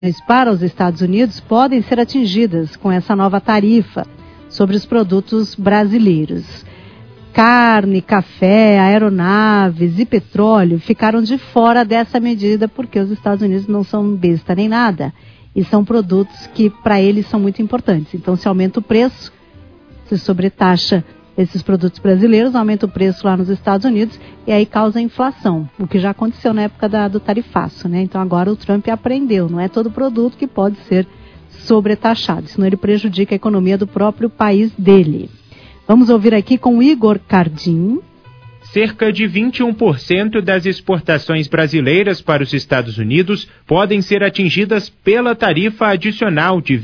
para os Estados Unidos podem ser atingidas com essa nova tarifa sobre os produtos brasileiros. Carne, café, aeronaves e petróleo ficaram de fora dessa medida porque os Estados Unidos não são besta nem nada. E são produtos que para eles são muito importantes. Então se aumenta o preço, se sobretaxa esses produtos brasileiros, aumenta o preço lá nos Estados Unidos e aí causa inflação, o que já aconteceu na época do tarifaço, né? Então agora o Trump aprendeu, não é todo produto que pode ser sobretaxado, senão ele prejudica a economia do próprio país dele. Vamos ouvir aqui com o Igor Cardim. Cerca de 21% das exportações brasileiras para os Estados Unidos podem ser atingidas pela tarifa adicional de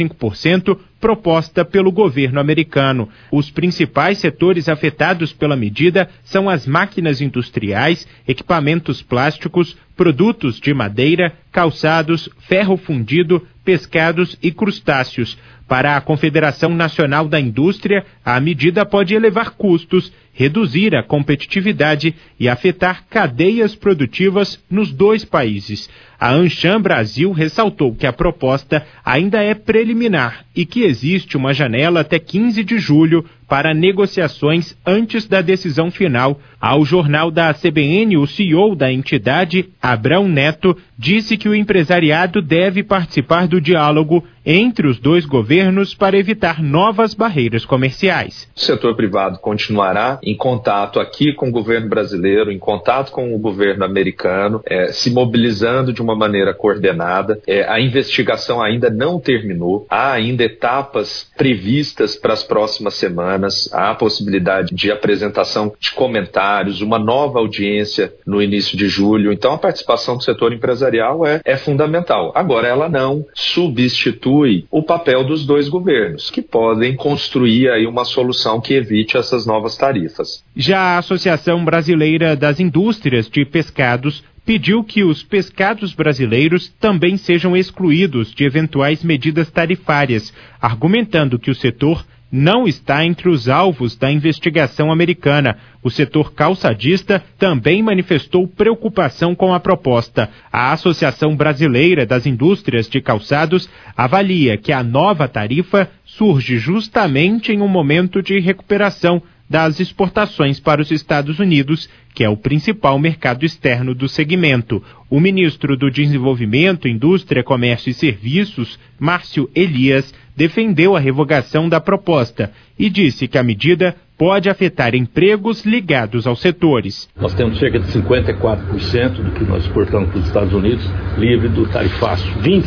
25% proposta pelo governo americano. Os principais setores afetados pela medida são as máquinas industriais, equipamentos plásticos, produtos de madeira, calçados, ferro fundido, pescados e crustáceos. Para a Confederação Nacional da Indústria, a medida pode elevar custos, reduzir a competitividade e afetar cadeias produtivas nos dois países. A Ancham Brasil ressaltou que a proposta ainda é preliminar e que existe uma janela até 15 de julho para negociações antes da decisão final. Ao jornal da CBN, o CEO da entidade, Abrão Neto, disse que o empresariado deve participar do diálogo entre os dois governos para evitar novas barreiras comerciais. O setor privado continuará em contato aqui com o governo brasileiro, em contato com o governo americano, se mobilizando de uma maneira coordenada. A investigação ainda não terminou, há ainda etapas previstas para as próximas semanas, há a possibilidade de apresentação de comentários, uma nova audiência no início de julho. Então a participação do setor empresarial é fundamental. Agora, ela não substitui o papel dos dois governos, que podem construir aí uma solução que evite essas novas tarifas. Já a Associação Brasileira das Indústrias de Pescados pediu que os pescados brasileiros também sejam excluídos de eventuais medidas tarifárias, argumentando que o setor não está entre os alvos da investigação americana. O setor calçadista também manifestou preocupação com a proposta. A Associação Brasileira das Indústrias de Calçados avalia que a nova tarifa surge justamente em um momento de recuperação das exportações para os Estados Unidos, que é o principal mercado externo do segmento. O ministro do Desenvolvimento, Indústria, Comércio e Serviços, Márcio Elias, defendeu a revogação da proposta e disse que a medida pode afetar empregos ligados aos setores. Nós temos cerca de 54% do que nós exportamos para os Estados Unidos livre do tarifaço,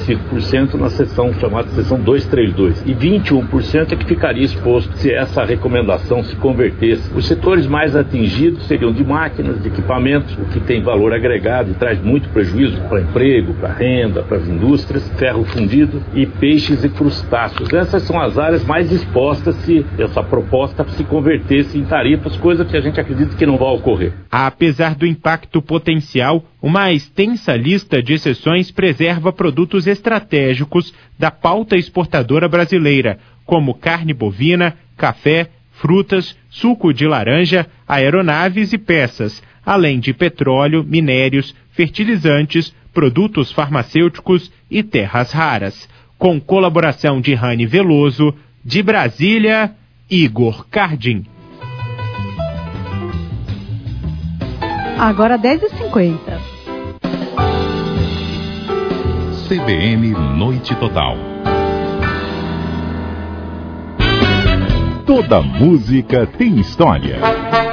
25% na seção chamada seção 232 e 21% é que ficaria exposto se essa recomendação se convertesse. Os setores mais atingidos seriam de máquinas, de equipamentos, o que tem valor agregado e traz muito prejuízo para emprego, para renda, para as indústrias, ferro fundido e peixes e crustáceos. Essas são as áreas mais expostas se essa proposta se converter em tarifas, coisa que a gente acredita que não vai ocorrer. Apesar do impacto potencial, uma extensa lista de exceções preserva produtos estratégicos da pauta exportadora brasileira, como carne bovina, café, frutas, suco de laranja, aeronaves e peças, além de petróleo, minérios, fertilizantes, produtos farmacêuticos e terras raras. Com colaboração de Rani Veloso, de Brasília, Igor Cardim. Agora 10h50. CBN Noite Total. Toda música tem história.